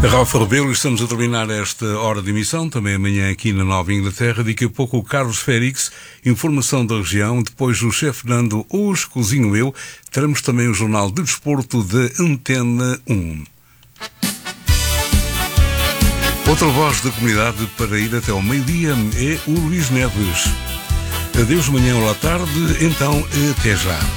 Rafa Rebelo, estamos a terminar esta hora de emissão, também amanhã aqui na Nova Inglaterra. Daqui a pouco o Carlos Félix, informação da região, depois o chefe Fernando, hoje cozinho eu, teremos também o Jornal de Desporto da Antena 1. Outra voz da comunidade para ir até ao meio-dia é o Luís Neves. Adeus, amanhã ou à tarde, então até já.